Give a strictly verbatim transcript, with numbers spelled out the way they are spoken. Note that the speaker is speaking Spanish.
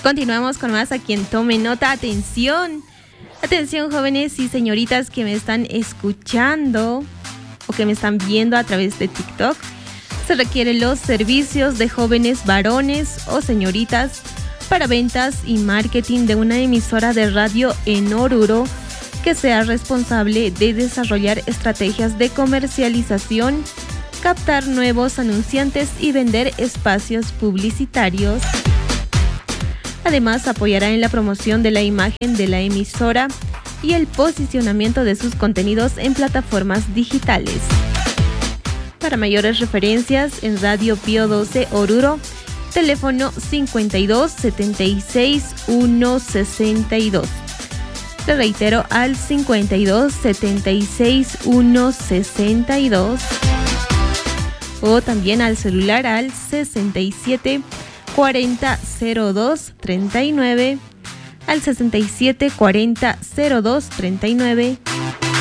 Continuamos con más a quien tome nota. Atención, atención jóvenes y señoritas que me están escuchando o que me están viendo a través de TikTok. Se requieren los servicios de jóvenes varones o señoritas para ventas y marketing de una emisora de radio en Oruro que sea responsable de desarrollar estrategias de comercialización, captar nuevos anunciantes y vender espacios publicitarios. Además, apoyará en la promoción de la imagen de la emisora y el posicionamiento de sus contenidos en plataformas digitales. Para mayores referencias, en Radio Pío doce Oruro, teléfono cincuenta y dos, setenta y seis, uno sesenta y dos. Te reitero, al cincuenta y dos, setenta y seis, uno sesenta y dos. O también al celular al sesenta y siete, cuarenta, cero dos, treinta y nueve, al sesenta y siete, cuarenta, cero dos, treinta y nueve.